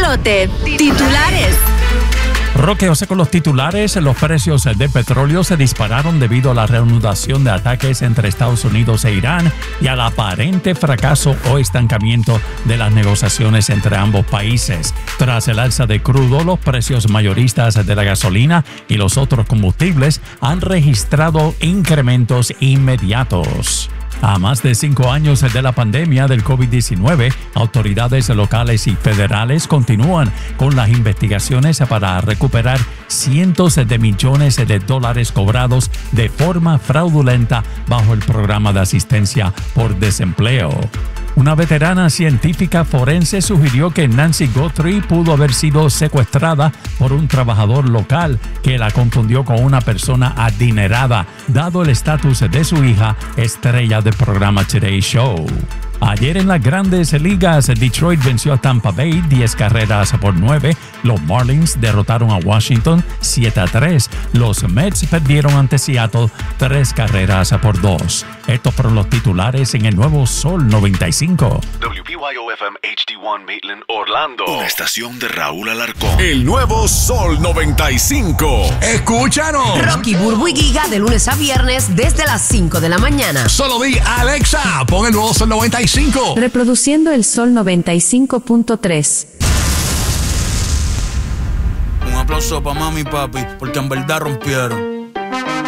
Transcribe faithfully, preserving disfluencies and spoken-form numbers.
despelote. Titulares. Roque José con los titulares. Los precios de petróleo se dispararon debido a la reanudación de ataques entre Estados Unidos e Irán y al aparente fracaso o estancamiento de las negociaciones entre ambos países. Tras el alza de crudo, los precios mayoristas de la gasolina y los otros combustibles han registrado incrementos inmediatos. A más de cinco años de la pandemia del COVID diecinueve, autoridades locales y federales continúan con las investigaciones para recuperar cientos de millones de dólares cobrados de forma fraudulenta bajo el programa de asistencia por desempleo. Una veterana científica forense sugirió que Nancy Guthrie pudo haber sido secuestrada por un trabajador local que la confundió con una persona adinerada, dado el estatus de su hija, estrella del programa Today Show. Ayer en las Grandes Ligas, Detroit venció a Tampa Bay diez carreras por nueve. Los Marlins derrotaron a Washington siete a tres. Los Mets perdieron ante Seattle tres carreras por dos. Estos fueron los titulares en el nuevo Sol noventa y cinco. W P Y O F M H D uno Maitland, Orlando. Una estación de Raúl Alarcón. El nuevo Sol noventa y cinco. Escúchanos. Rocky, Burbu y Giga de lunes a viernes desde las cinco de la mañana. Solo di Alexa, pon el nuevo Sol noventa y cinco. Reproduciendo el Sol noventa y cinco punto tres. Un aplauso pa' mami y papi, porque en verdad rompieron.